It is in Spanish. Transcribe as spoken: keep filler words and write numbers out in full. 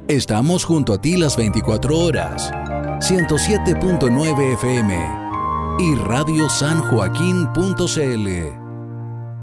Estamos junto a ti las veinticuatro horas. ciento siete punto nueve F M y radio san joaquín punto c l.